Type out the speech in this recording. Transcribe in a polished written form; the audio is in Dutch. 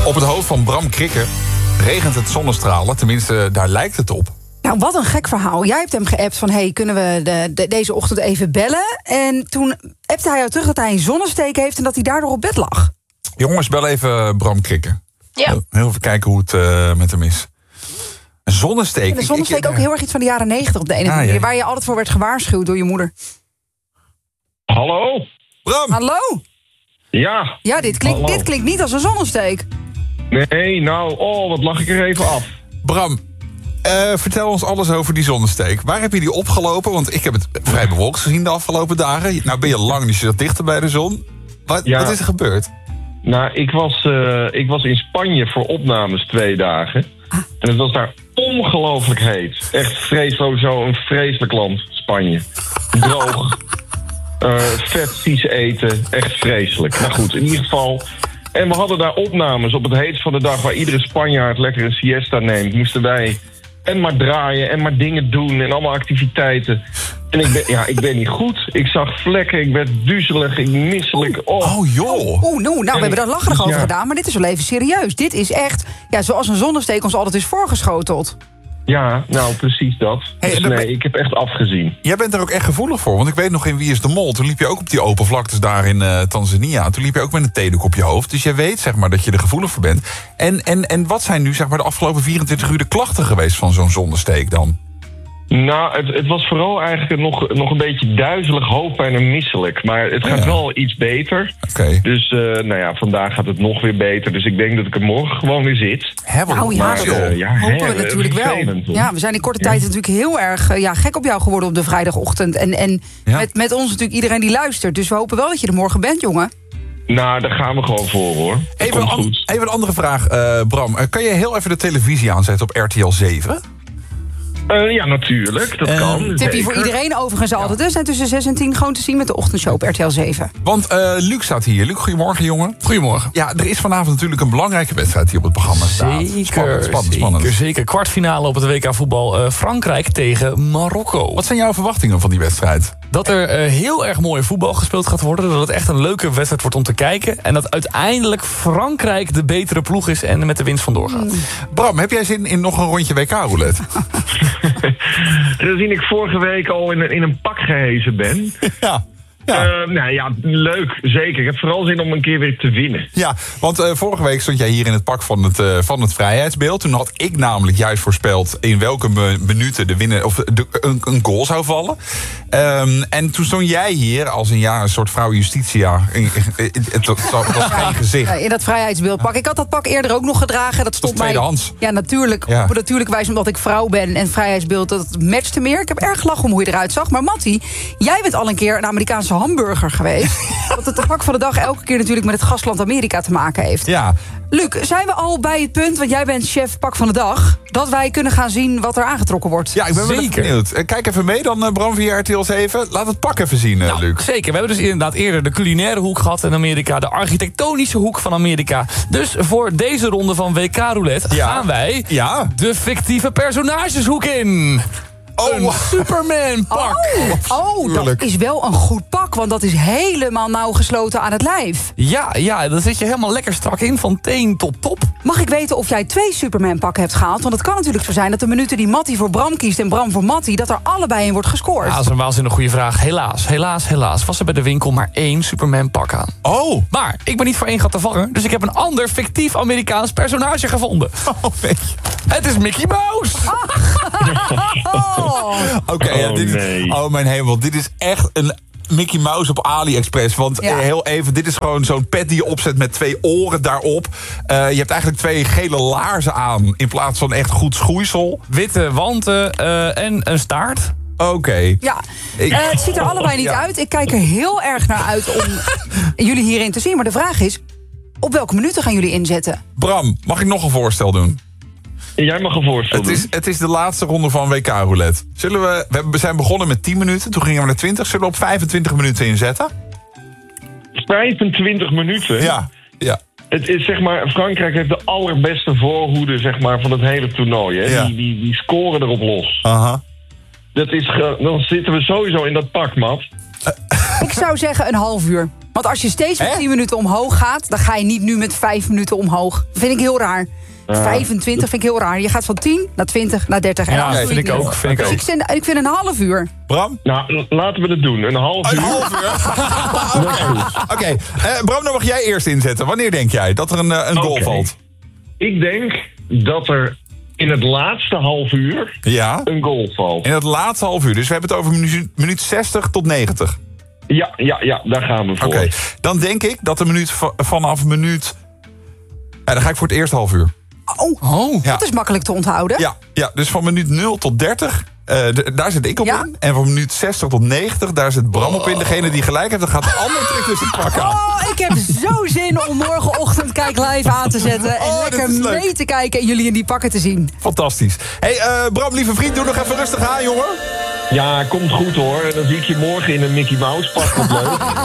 Op het hoofd van Bram Krikke regent het zonnestralen. Tenminste, daar lijkt het op. Nou, wat een gek verhaal. Jij hebt hem geappt van, hey, kunnen we deze ochtend even bellen? En toen appte hij jou terug dat hij een zonnesteek heeft en dat hij daardoor op bed lag. Jongens, bel even Bram Krikke. Ja. Heel even kijken hoe het met hem is. Een zonnesteek. Een zonnesteek ook heel erg iets van de jaren 90 op de ene manier. Ja. Waar je altijd voor werd gewaarschuwd door je moeder. Hallo? Bram! Hallo? Ja. Ja, dit klinkt niet als een zonnesteek. Nee, nou, wat lag ik er even af. Bram, vertel ons alles over die zonnesteek. Waar heb je die opgelopen? Want ik heb het vrij bewolkt gezien de afgelopen dagen. Nou ben je lang, dus je zat dichter bij de zon. Wat is er gebeurd? Nou, ik was in Spanje voor opnames 2 dagen. En het was daar ongelooflijk heet. Echt sowieso een vreselijk land, Spanje. Droog. Vet, vies eten. Echt vreselijk. Maar goed, in ieder geval. En we hadden daar opnames op het heetst van de dag, waar iedere Spanjaard lekker een siesta neemt. Moesten wij en maar draaien en maar dingen doen en allemaal activiteiten. En ik ben niet goed. Ik zag vlekken, ik werd duizelig, ik misselijk. Oh joh. Nou, we hebben daar lacherig over gedaan, maar dit is wel even serieus. Dit is echt, zoals een zonnesteek ons altijd is voorgeschoteld. Ja, nou precies dat. Ik heb echt afgezien. Jij bent er ook echt gevoelig voor, want ik weet nog in Wie is de Mol. Toen liep je ook op die open vlaktes daar in Tanzania. Toen liep je ook met een theedoek op je hoofd. Dus jij weet zeg maar dat je er gevoelig voor bent. En wat zijn nu zeg maar de afgelopen 24 uur de klachten geweest van zo'n zonnesteek dan? Nou, het was vooral eigenlijk nog een beetje duizelig, hoofdpijn en misselijk. Maar het gaat wel iets beter. Okay. Dus vandaag gaat het nog weer beter. Dus ik denk dat ik er morgen gewoon weer zit. Hopen we natuurlijk wel. Ja, we zijn in korte tijd natuurlijk heel erg gek op jou geworden op de vrijdagochtend. En met ons natuurlijk iedereen die luistert. Dus we hopen wel dat je er morgen bent, jongen. Nou, daar gaan we gewoon voor, hoor. Even een andere vraag, Bram. Kan je heel even de televisie aanzetten op RTL 7? Ja, natuurlijk. Dat kan. Tipje voor iedereen overigens altijd. Dus zijn tussen 6 en 10 gewoon te zien met de ochtendshow op RTL 7. Want Luc staat hier. Luc, goedemorgen, jongen. Goedemorgen. Ja, er is vanavond natuurlijk een belangrijke wedstrijd die op het programma staat. Spannend. Zeker. Kwartfinale op het WK voetbal. Frankrijk tegen Marokko. Wat zijn jouw verwachtingen van die wedstrijd? Dat er heel erg mooi voetbal gespeeld gaat worden. Dat het echt een leuke wedstrijd wordt om te kijken. En dat uiteindelijk Frankrijk de betere ploeg is en met de winst vandoor gaat. Bram, heb jij zin in nog een rondje WK-roulette? Gezien ik vorige week al in een pak gehezen ben. Ja. Leuk, zeker. Ik heb vooral zin om een keer weer te winnen. Ja, want vorige week stond jij hier in het pak van het vrijheidsbeeld. Toen had ik namelijk juist voorspeld in welke minuten de winnaar of een goal zou vallen. En toen stond jij hier als een soort vrouw Justitia. Het was geen gezicht. In dat vrijheidsbeeld pak. Ik had dat pak eerder ook nog gedragen. Dat stond tweedehands. Ja, natuurlijk. Ja. Op natuurlijke wijze omdat ik vrouw ben en vrijheidsbeeld, dat matchte meer. Ik heb erg gelachen om hoe je eruit zag. Maar Mattie, jij bent al een keer een Amerikaanse hamburger geweest. Dat het pak van de dag elke keer natuurlijk met het gastland Amerika te maken heeft. Ja. Luc, zijn we al bij het punt, want jij bent chef pak van de dag, dat wij kunnen gaan zien wat er aangetrokken wordt? Ja, ik ben wel even benieuwd. Kijk even mee dan, Bram, via RTL 7. Laat het pak even zien, Luc. Zeker. We hebben dus inderdaad eerder de culinaire hoek gehad in Amerika, de architectonische hoek van Amerika. Dus voor deze ronde van WK Roulette gaan wij de fictieve personageshoek in. Een Superman-pak. Dat is wel een goed pak, want dat is helemaal nauw gesloten aan het lijf. Ja, daar zit je helemaal lekker strak in, van teen tot top. Mag ik weten of jij 2 Superman-pakken hebt gehaald? Want het kan natuurlijk zo zijn dat de minuten die Mattie voor Bram kiest en Bram voor Mattie, dat er allebei in wordt gescoord. Ja, dat is een waanzinnig goede vraag. Helaas was er bij de winkel maar 1 Superman-pak aan. Oh. Maar ik ben niet voor 1 gat te vangen, dus ik heb een ander fictief Amerikaans personage gevonden. Oh, nee. Het is Mickey Mouse. Oh mijn hemel, dit is echt een Mickey Mouse op AliExpress. Want heel even, dit is gewoon zo'n pet die je opzet met 2 oren daarop. Je hebt eigenlijk 2 gele laarzen aan in plaats van echt goed schoeisel. Witte wanten en een staart. Oké. Ja, het ziet er allebei niet uit. Ik kijk er heel erg naar uit om jullie hierin te zien. Maar de vraag is, op welke minuten gaan jullie inzetten? Bram, mag ik nog een voorstel doen? Jij mag een voorstel doen. Het is de laatste ronde van WK Roulette. We zijn begonnen met 10 minuten, toen gingen we naar 20. Zullen we op 25 minuten inzetten? 25 minuten? Ja. Het is zeg maar, Frankrijk heeft de allerbeste voorhoede zeg maar, van het hele toernooi. Hè? Ja. Die scoren erop los. Aha. Dan zitten we sowieso in dat pak, Matt. Ik zou zeggen een half uur. Want als je steeds met 10 minuten omhoog gaat... dan ga je niet nu met 5 minuten omhoog. Dat vind ik heel raar. 25 vind ik heel raar. Je gaat van 10 naar 20 naar 30. En ja, vind ik ook. Ik vind een half uur. Bram? Nou, laten we het doen. Een half uur. Een half uur? Oké. Bram, dan mag jij eerst inzetten. Wanneer denk jij dat er een goal valt? Ik denk dat er in het laatste half uur een goal valt. In het laatste half uur. Dus we hebben het over minuut 60 tot 90. Ja, daar gaan we voor. Oké. Dan denk ik dat de vanaf minuut... dan ga ik voor het eerste half uur. Dat is makkelijk te onthouden. Ja, dus van minuut 0 tot 30... daar zit ik op in. En van minuut 60 tot 90, daar zit Bram op in. Degene die gelijk heeft, dan gaat de andere trick dus het pak aan. Ik heb zo zin om morgenochtend Kijk Live aan te zetten. En lekker mee te kijken en jullie in die pakken te zien. Fantastisch. Bram, lieve vriend, doe nog even rustig aan, jongen. Ja, komt goed hoor. Dan zie ik je morgen in een Mickey Mouse pak. Wat leuk.